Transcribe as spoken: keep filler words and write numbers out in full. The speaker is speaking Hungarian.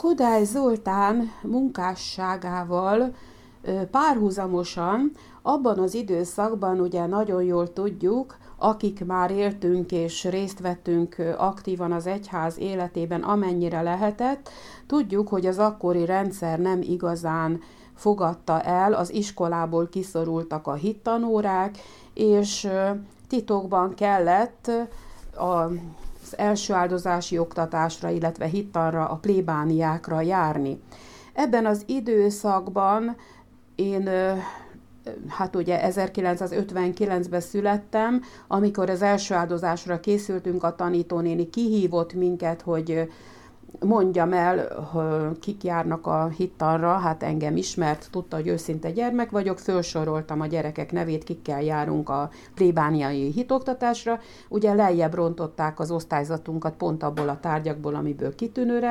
Kodály Zoltán munkásságával párhuzamosan abban az időszakban, ugye nagyon jól tudjuk, akik már éltünk és részt vettünk aktívan az egyház életében, amennyire lehetett, tudjuk, hogy az akkori rendszer nem igazán fogadta el, az iskolából kiszorultak a hittanórák, és titokban kellett az első áldozási oktatásra, illetve hittanra, a plébániákra járni. Ebben az időszakban én, hát ugye ezerkilencszázötvenkilencben születtem, amikor az első áldozásra készültünk, a tanítónéni kihívott minket, hogy mondjam el, kik járnak a hittanra, hát engem ismert, tudta, hogy őszinte gyermek vagyok, felsoroltam a gyerekek nevét, kikkel járunk a plébániai hitoktatásra, ugye lejjebb rontották az osztályzatunkat pont abból a tárgyakból, amiből kitűnőre